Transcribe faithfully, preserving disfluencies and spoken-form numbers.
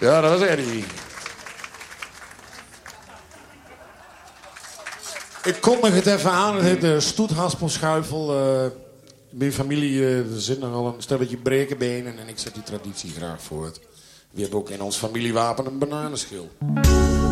Ja, dat was Eddie. Ik kondig het even aan. Het heet de stoethaspelschuifel. Uh, mijn familie uh, er zit nogal een stelletje brekenbenen. En ik zet die traditie graag voort. We hebben ook in ons familiewapen een bananenschil.